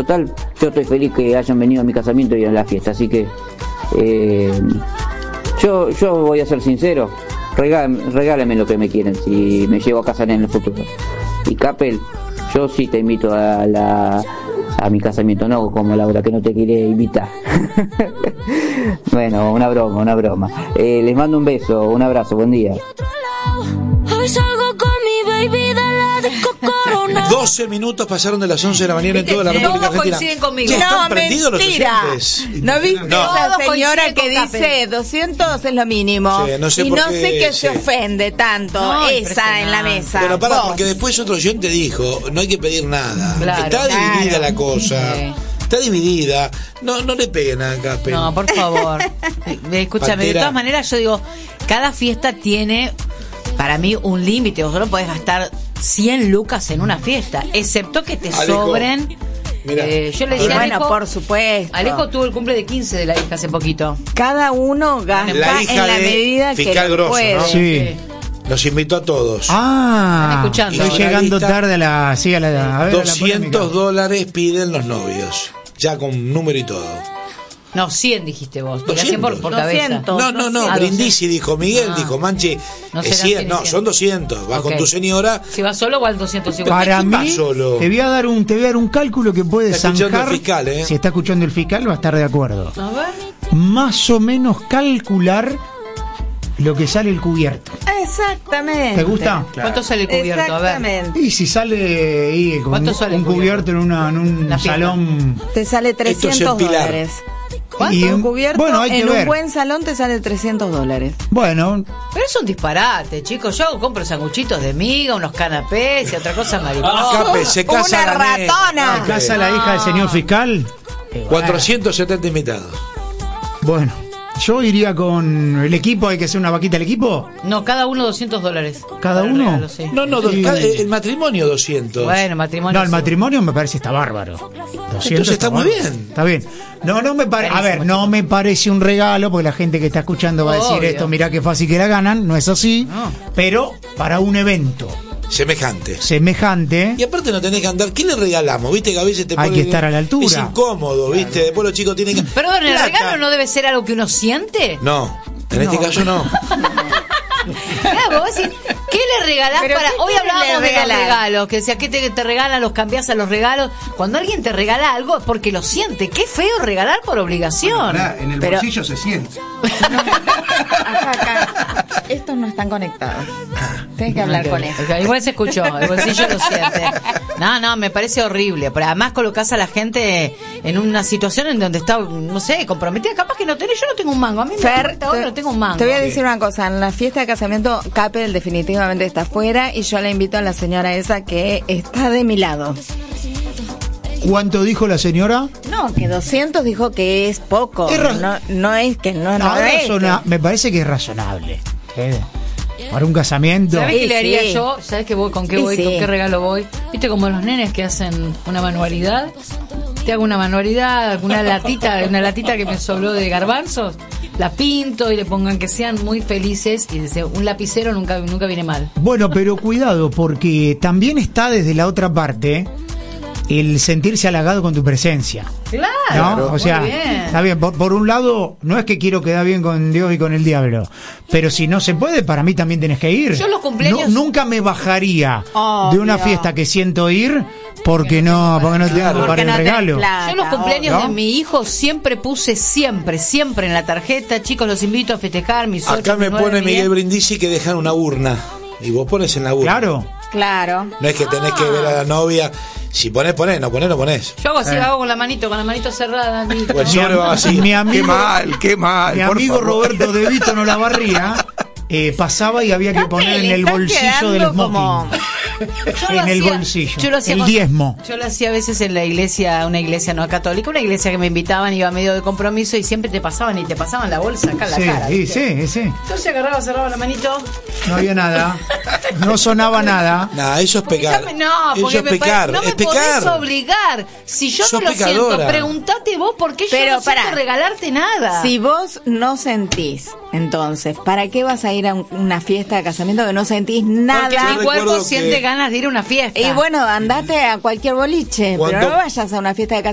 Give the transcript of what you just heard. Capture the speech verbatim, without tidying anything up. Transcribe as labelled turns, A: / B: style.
A: Total, yo estoy feliz que hayan venido a mi casamiento y a la fiesta, así que eh, yo yo voy a ser sincero, regálame, regálame lo que me quieren si me llevo a casar en el futuro. Y Capel, yo sí te invito a la a mi casamiento, no como Laura que no te quiere invitar. Bueno, una broma, una broma. Eh, les mando un beso, un abrazo, buen día.
B: Hoy salgo con mi baby de la disco Corona.
C: doce minutos pasaron de las once de la mañana en toda la República
D: Todos
C: Argentina.
D: coinciden conmigo.
C: Che, están
E: No,
C: prendidos los
E: mentira.
C: oyentes.
E: ¿No viste
C: No.
E: esa
D: Todos
E: señora
D: coinciden
E: que
D: con
E: dice
D: Capel.
E: doscientos es lo mínimo?
C: Sí, no sé
E: y
C: por
E: no
C: qué,
E: sé qué
C: sí.
E: se ofende tanto
D: No,
E: esa en la mesa.
C: Bueno, para,
E: Vos.
C: porque después otro oyente dijo, no hay que pedir nada.
D: Claro,
C: Está dividida
E: claro.
C: la cosa.
D: Sí.
C: Está dividida. No, no le peguen a Capel.
D: No, por favor. Eh, Escúchame, de
C: Pantera.
D: todas maneras yo digo, cada fiesta tiene para mí un límite. Vos solo podés gastar cien lucas en una fiesta, excepto que te
C: Alejo,
D: sobren.
C: mirá.
D: Eh, yo le
E: Y
D: decía a
E: bueno,
D: Alejo,
E: por supuesto.
D: Alejo tuvo el cumple de quince de la hija hace poquito.
E: Cada uno gasta
C: La hija
E: en la
C: de
E: medida que
C: Fiscal Grosso,
E: puede.
C: ¿no?
F: Sí.
C: Nos invitó a todos.
F: Ah,
D: Están escuchando.
F: estoy
C: Y ahora
F: llegando
C: lista,
F: tarde a la... Sí, a la, a ver, a la
C: doscientos
F: polémica.
C: dólares piden los novios. Ya con número y todo.
D: No, cien dijiste vos. Porque
C: doscientos.
D: cien por, por cabeza.
E: doscientos.
C: No, no, no.
D: Ah,
C: Brindisi dijo, Miguel
D: Ah.
C: dijo, Manchi,
D: No
C: es
D: será
C: cien.
D: cien y
C: No,
D: cien.
C: son doscientos. Vas
D: Ok.
C: con tu señora.
D: Si vas solo o al doscientos cincuenta.
F: Para
C: ¿Quién va
F: mí,
C: solo?
F: te voy a dar un te voy a dar un cálculo que puede
C: Está escuchando
F: zanjar.
C: el fiscal, ¿eh?
F: Si está escuchando el fiscal, va a estar de acuerdo.
D: A ver.
F: Más o menos calcular lo que sale el cubierto.
E: Exactamente.
F: ¿Te gusta?
D: ¿Cuánto sale el cubierto? A ver.
E: Exactamente.
F: Y si sale y con
D: ¿Cuánto
F: un,
D: sale el
F: un cubierto en, una, en un
D: La fiesta.
F: salón.
E: Te sale
C: Esto es
E: trescientos
C: en Pilar.
E: dólares.
F: Y
E: Un
F: en-
E: cubierto
F: bueno, hay que
E: en
F: ver.
E: un buen salón te sale trescientos dólares.
F: Bueno,
D: Pero es un disparate, chicos. Yo compro sanguchitos de miga, unos canapés y otra cosa mariposa.
C: Cape, se casa
E: Una
C: la nena.
E: ratona.
C: Cape.
F: casa la hija del señor fiscal.
C: cuatrocientos setenta invitados.
F: Bueno, yo iría con el equipo. Hay que hacer una vaquita al equipo.
D: No, cada uno doscientos dólares.
F: ¿Cada
D: Para el
F: uno?
D: regalo, sí.
C: No, no, dos-
F: Sí.
C: cada- el matrimonio doscientos.
D: Bueno, matrimonio.
F: No, el
D: sí.
F: matrimonio me parece está bárbaro. doscientos
C: Entonces está muy
F: bárbaro.
C: bien.
F: Está bien. No, no me parece. A ver,
D: Carísimo,
F: no me parece un regalo porque la gente que está escuchando va a decir
D: Obvio.
F: esto, mirá qué fácil que la ganan. No es así.
D: No.
F: Pero para un evento
C: Semejante.
F: semejante.
C: Y aparte no tenés que andar. ¿Qué le regalamos? Viste que a veces te
F: Hay
C: ponen-
F: que estar a la altura.
C: Es incómodo, ¿viste? Después los chicos tienen que.
D: Perdón, ¿el
C: Plata.
D: regalo no debe ser algo que uno siente?
C: No, en este caso no.
D: Claro, vos decís, ¿qué le regalás
E: ¿Pero
D: para...?
E: qué
D: Hoy
E: quiere
D: hablábamos de los
E: regalar?
D: regalos, que decía, ¿qué te, te regalan? ¿Los cambiás a los regalos? Cuando alguien te regala algo es porque lo siente. Qué feo regalar por obligación.
G: En el
E: Pero-
G: bolsillo se siente.
E: Acá, acá. Estos no están conectados. Tienes que hablar con esto.
D: Ok, igual se escuchó, el bolsillo lo siente. No, no, me parece horrible. Pero además colocás a la gente en una situación en donde está, no sé, comprometida. Capaz que no tenés, yo no tengo un mango. A mí me
E: Fer,
D: falta ahora,
E: te,
D: no tengo un mango.
E: te voy a decir una cosa, en la fiesta de casamiento Capel definitivamente está afuera y yo le invito a la señora esa que está de mi lado.
F: ¿Cuánto dijo la señora?
E: No, que doscientos dijo que es poco.
F: Es ra-
E: no, no es que no, no,
F: No,
E: es
F: razona-
E: que-
F: me parece que es razonable. ¿eh? Para un casamiento.
D: ¿Sabes qué
E: Sí,
D: le haría
E: sí.
D: yo? ¿Sabes qué voy, con qué
E: Sí,
D: voy?
E: sí.
D: ¿Con qué regalo voy? ¿Viste como los nenes que hacen una manualidad? Te hago una manualidad, una latita, una latita que me sobró de garbanzos, la pinto y le pongan que sean muy felices y dice, un lapicero nunca nunca viene mal.
F: Bueno, pero cuidado, porque también está desde la otra parte el sentirse halagado con tu presencia.
D: Claro,
F: ¿No? O
D: muy
F: sea,
D: bien.
F: está bien, por, por un lado, no es que quiero quedar bien con Dios y con el diablo, pero si no se puede, para mí también tenés que ir.
D: Yo los cumpleaños-
F: No- nunca me bajaría
E: Obvio.
F: de una fiesta que siento ir porque no, porque no tengo
C: Claro.
F: para
E: Porque
F: el
E: no tenés
F: regalo.
E: plata,
D: Yo los cumpleaños
F: obvio.
D: de mi hijo siempre puse siempre, siempre en la tarjeta, chicos, los invito a festejar mis ocho,
C: Acá me
D: mis nueve,
C: pone
D: mi
C: Miguel
D: diez.
C: Brindisi que dejan una urna. Y vos pones en la urna.
F: Claro.
E: Claro.
C: No es que tenés que ver a la novia. Si ponés, ponés. No ponés, no ponés.
D: Yo hago así,
F: Eh.
D: hago con la manito, con la manito cerrada. listo.
C: O el sobre va así.
F: Mi
G: Qué
F: amigo,
G: mal, qué mal.
F: mi
G: por
F: amigo
G: favor.
F: Roberto De Vito no la barría. Eh, pasaba y había que poner en
E: le
F: el
E: está
F: bolsillo del
E: quedando
F: smoking.
E: como-
D: Yo lo
F: En el
D: hacía-
F: bolsillo.
D: yo lo hacía
F: el
D: con-
F: diezmo.
D: Yo lo hacía a veces en la iglesia, una iglesia no católica, una iglesia que me invitaban, iba medio de compromiso y siempre te pasaban y te pasaban la bolsa acá en la
F: Sí,
D: cara.
F: sí,
D: ¿viste?
F: sí, sí.
D: Entonces agarraba, cerraba la manito.
F: No había nada. No sonaba nada.
C: Nah, eso es
D: Porque
C: pecar.
D: ya me- no,
C: eso
D: porque
C: es
D: me
C: pecar.
D: pare- no me
C: es
D: podés
C: pecar.
D: obligar. Si yo
C: Sos
D: no lo siento,
C: pecadora.
D: preguntate vos por qué yo
E: Pero
D: no siento
E: pará.
D: regalarte nada.
E: Si vos no sentís, entonces, ¿para qué vas a ir a un- una fiesta de casamiento que no sentís
D: Porque
E: nada?
D: mi
C: Yo
D: cuerpo
C: recuerdo
D: siente
C: que-
D: ganas de ir a una fiesta.
E: Y bueno, andate a cualquier boliche,
C: Cuando-
E: pero no vayas a una fiesta de casamiento